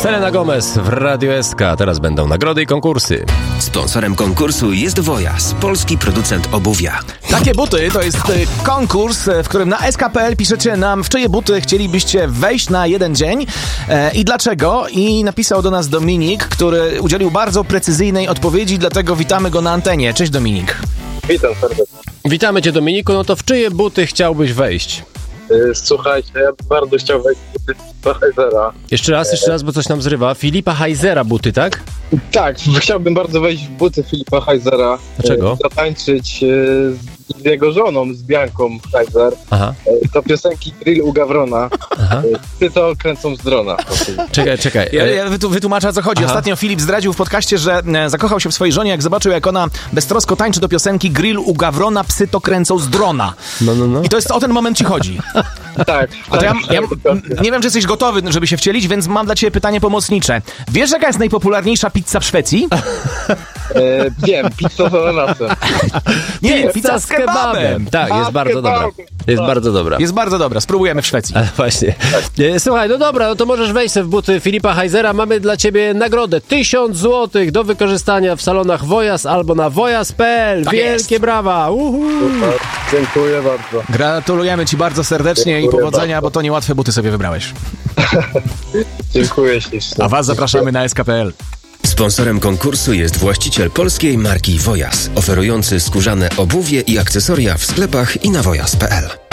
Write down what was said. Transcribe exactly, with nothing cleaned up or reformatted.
Selena Gomez w Radio S K. Teraz będą nagrody i konkursy. Sponsorem konkursu jest Wojas, polski producent obuwia. Takie buty to jest konkurs, w którym na S K kropka P L piszecie nam, w czyje buty chcielibyście wejść na jeden dzień e, i dlaczego. I napisał do nas Dominik, który udzielił bardzo precyzyjnej odpowiedzi, dlatego witamy go na antenie. Cześć Dominik. Witam serdecznie. Witamy cię Dominiku, no to w czyje buty chciałbyś wejść? Słuchajcie, ja bym bardzo chciał wejść w buty Filipa Heizera. Jeszcze raz, jeszcze raz, bo coś nam zrywa. Filipa Heizera buty, tak? Tak, chciałbym bardzo wejść w buty Filipa Heizera. Dlaczego? Zatańczyć z jego żoną, z Bianką Heizer. Aha. To piosenki Grill u Gawrona. Aha. Ty to kręcą z drona. Czekaj, czekaj. Ja, ja wytłumaczę, o co chodzi. Aha. Ostatnio Filip zdradził w podcaście, że zakochał się w swojej żonie, jak zobaczył, jak ona beztrosko tańczy do piosenki Grill u Gawrona, psy to kręcą z drona. No, no, no. I to jest o ten moment ci chodzi. Tak. A to ja, tak, ja tak, nie wiem, czy jesteś gotowy, żeby się wcielić, więc mam dla ciebie pytanie pomocnicze. Wiesz, jaka jest najpopularniejsza pizza w Szwecji? E, wiem, pizza z ananasem. Nie, pizza z kebabem. Tak, jest A, bardzo kebab. dobra. Jest Tak. bardzo dobra. Jest bardzo dobra, spróbujemy w Szwecji. Ale właśnie. E, Słuchaj, no dobra, no to możesz wejść sobie w buty Filipa Heizera. Mamy dla ciebie nagrodę. Tysiąc złotych do wykorzystania w salonach Wojas albo na wojas kropka P L. Tak Wielkie jest. brawa. Uhu. Super. Dziękuję bardzo. Gratulujemy ci bardzo serdecznie Dziękuję i powodzenia, bardzo. bo to niełatwe buty sobie wybrałeś. Dziękuję ślicznie. A was zapraszamy na S K kropka P L. Sponsorem konkursu jest właściciel polskiej marki Wojas, oferujący skórzane obuwie i akcesoria w sklepach i na wojas kropka P L.